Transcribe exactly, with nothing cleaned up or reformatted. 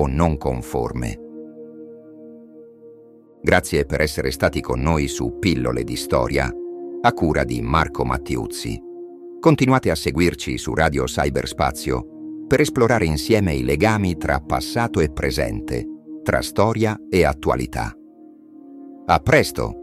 o non conforme. Grazie per essere stati con noi su Pillole di Storia, a cura di Marco Mattiuzzi. Continuate a seguirci su Radio Cyberspazio per esplorare insieme i legami tra passato e presente, tra storia e attualità. A presto!